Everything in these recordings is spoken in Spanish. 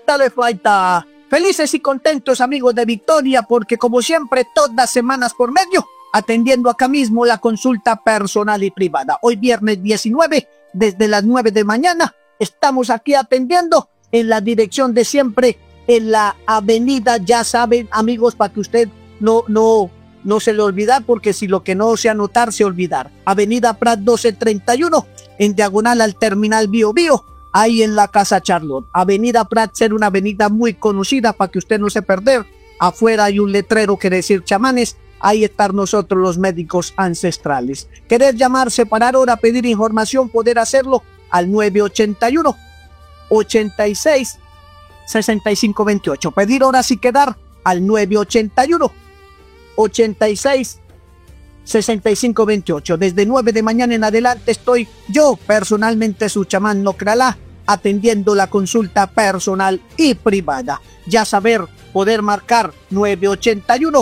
cuánta le falta? Felices y contentos, amigos de Victoria, porque como siempre, todas semanas por medio, atendiendo acá mismo la consulta personal y privada. Hoy viernes 19, desde las 9 de mañana, estamos aquí atendiendo en la dirección de siempre, en la avenida, ya saben, amigos, para que usted no se le olvida, porque si lo que no se anotar, se olvidar. Avenida Prat 1231, en diagonal al terminal Bio Bio, ahí en la Casa Charlotte. Avenida Prat ser una avenida muy conocida para que usted no se perder. Afuera hay un letrero que decir chamanes. Ahí están nosotros los médicos ancestrales. ¿Querer llamar, separar hora, pedir información? Poder hacerlo al 981 86 65 28. Pedir horas y quedar al 981 86 65 28. Desde 9 de mañana en adelante estoy yo, personalmente su chamán Nocralá, atendiendo la consulta personal y privada. Ya saber, poder marcar 981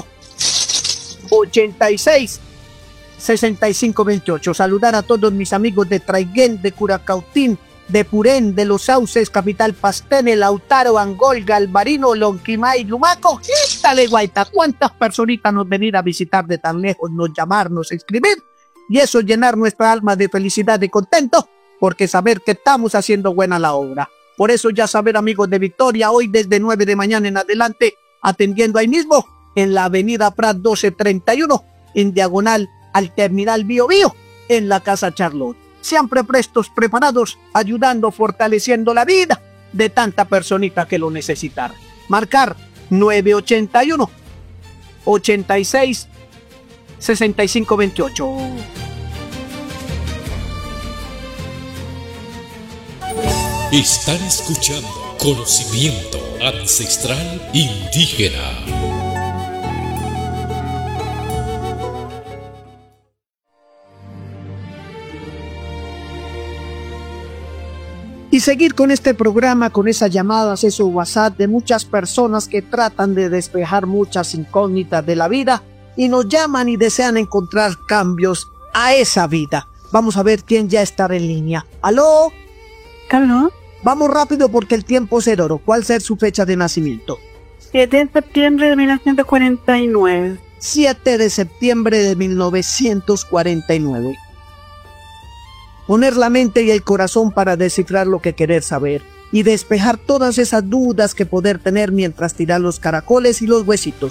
86 65 28. Saludar a todos mis amigos de Traiguén, de Curacautín, de Purén, de Los Sauces, Capital Pastene, Lautaro, Angol, Galvarino, Lonquimay, Lumaco. ¡Quítale, guaita! ¿Cuántas personitas nos venir a visitar de tan lejos, nos llamarnos, escribir? Y eso llenar nuestra alma de felicidad y contento, porque saber que estamos haciendo buena la obra. Por eso ya saber, amigos de Victoria, hoy desde 9 de mañana en adelante, atendiendo ahí mismo, en la avenida Prat 1231, en diagonal al terminal Bio Bio, en la Casa Charlotte. Siempre prestos, preparados, ayudando, fortaleciendo la vida de tanta personita que lo necesitar. Marcar 981 86 65 28. Están escuchando Conocimiento Ancestral Indígena. Y seguir con este programa, con esas llamadas, esos WhatsApp de muchas personas que tratan de despejar muchas incógnitas de la vida y nos llaman y desean encontrar cambios a esa vida. Vamos a ver quién ya está en línea. ¿Aló? ¿Aló? Vamos rápido porque el tiempo es oro. ¿Cuál será su fecha de nacimiento? 7 de septiembre de 1949. 7 de septiembre de 1949. Poner la mente y el corazón para descifrar lo que querer saber y despejar todas esas dudas que poder tener mientras tirar los caracoles y los huesitos.